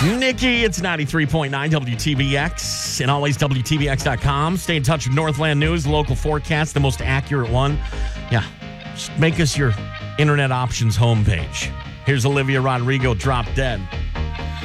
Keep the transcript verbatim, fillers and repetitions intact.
Nikki, it's ninety-three point nine W T B X and always W T B X dot com. Stay in touch with Northland News, local forecast, the most accurate one. Yeah, just make us your internet options homepage. Here's Olivia Rodrigo, Drop Dead.